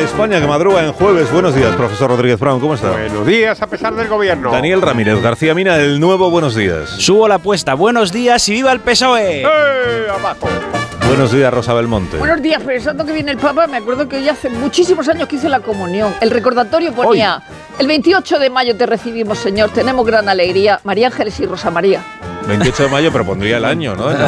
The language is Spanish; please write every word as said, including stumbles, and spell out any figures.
España que madruga en jueves. Buenos días, profesor Rodríguez Brown, ¿cómo está? Buenos días, a pesar del gobierno. Daniel Ramírez García Mina, el nuevo buenos días. Subo la apuesta. Buenos días y viva el P S O E. ¡Eh! Abajo. Buenos días, Rosa Belmonte. Buenos días, pensando que viene el Papa, me acuerdo que hoy hace muchísimos años que hice la comunión. El recordatorio ponía, hoy. El veintiocho de mayo te recibimos, Señor, tenemos gran alegría, María Ángeles y Rosa María. veintiocho de mayo, pero pondría el año, ¿no?